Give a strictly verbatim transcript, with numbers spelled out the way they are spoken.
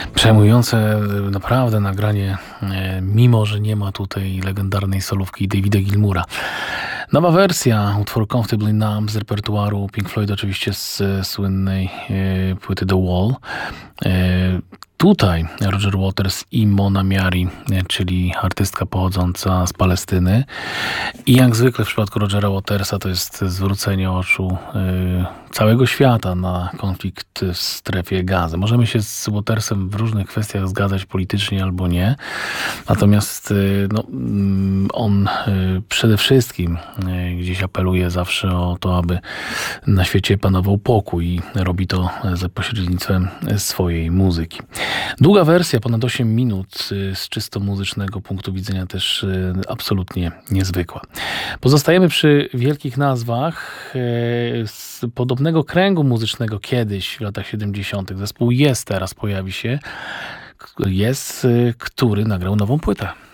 Przejmujące naprawdę nagranie, e, mimo że nie ma tutaj legendarnej solówki Davida Gilmoura. Nowa wersja utworu Comfortably Numb z repertuaru Pink Floyd, oczywiście z e, słynnej e, płyty The Wall. E, Tutaj Roger Waters i Mona Miari, e, czyli artystka pochodząca z Palestyny. I jak zwykle w przypadku Rogera Watersa to jest zwrócenie oczu e, całego świata na konflikt w strefie Gazy. Możemy się z Watersem w różnych kwestiach zgadzać politycznie albo nie. Natomiast e, no, mm, on e, przede wszystkim e, gdzieś apeluje zawsze o to, aby na świecie panował pokój i robi to za pośrednictwem swojej muzyki. Długa wersja, ponad osiem minut, y, z czysto muzycznego punktu widzenia też y, absolutnie niezwykła. Pozostajemy przy wielkich nazwach y, z podobnego kręgu muzycznego kiedyś w latach siedemdziesiątych. Zespół Yes teraz pojawi się. Yes, y, który nagrał nową płytę.